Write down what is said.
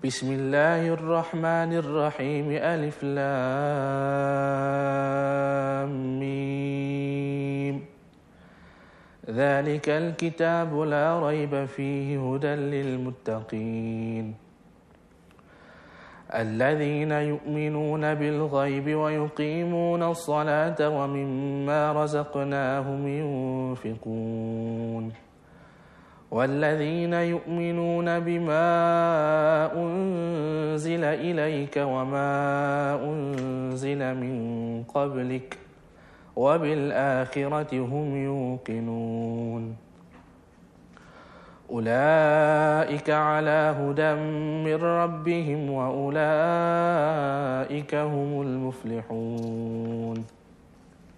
بسم الله الرحمن الرحيم ألف لام ميم ذلك الكتاب لا ريب فيه هدى للمتقين الذين يؤمنون بالغيب ويقيمون الصلاة ومما رزقناهم ينفقون والذين يؤمنون بما أنزل إليك وما أنزل من قبلك وبالآخرة هم يوقنون أولئك على هدى من ربهم وأولئك هم المفلحون